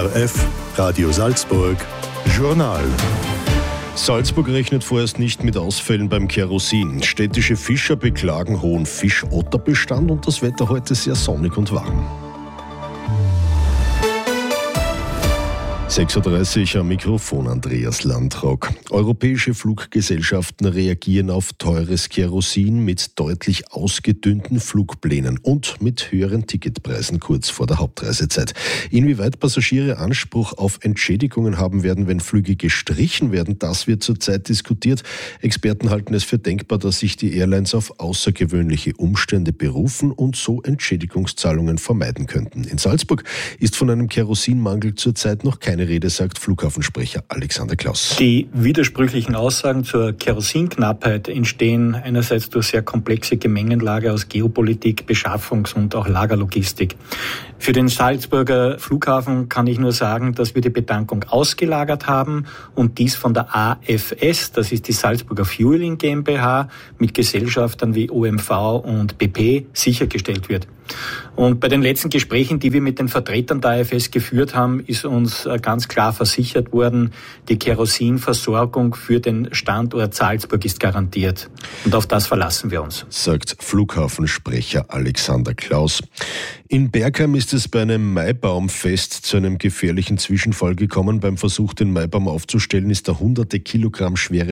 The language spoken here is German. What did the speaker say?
ORF Radio Salzburg Journal. Salzburg rechnet vorerst nicht mit Ausfällen beim Kerosin. Städtische Fischer beklagen hohen Fischotterbestand und das Wetter heute sehr sonnig und warm. 6.30 Uhr am Mikrofon Andreas Landrock. Europäische Fluggesellschaften reagieren auf teures Kerosin mit deutlich ausgedünnten Flugplänen und mit höheren Ticketpreisen kurz vor der Hauptreisezeit. Inwieweit Passagiere Anspruch auf Entschädigungen haben werden, wenn Flüge gestrichen werden, das wird zurzeit diskutiert. Experten halten es für denkbar, dass sich die Airlines auf außergewöhnliche Umstände berufen und so Entschädigungszahlungen vermeiden könnten. In Salzburg ist von einem Kerosinmangel zurzeit noch keine Rede, sagt Flughafensprecher Alexander Klaus. Die widersprüchlichen Aussagen zur Kerosinknappheit entstehen einerseits durch sehr komplexe Gemengenlage aus Geopolitik, Beschaffungs- und auch Lagerlogistik. Für den Salzburger Flughafen kann ich nur sagen, dass wir die Betankung ausgelagert haben und dies von der AFS, das ist die Salzburger Fueling GmbH, mit Gesellschaftern wie OMV und BP sichergestellt wird. Und bei den letzten Gesprächen, die wir mit den Vertretern der AFS geführt haben, ist uns ganz klar versichert worden, die Kerosinversorgung für den Standort Salzburg ist garantiert. Und auf das verlassen wir uns, sagt Flughafensprecher Alexander Klaus. In Bergheim ist es bei einem Maibaumfest zu einem gefährlichen Zwischenfall gekommen. Beim Versuch, den Maibaum aufzustellen, ist der hunderte Kilogramm schwere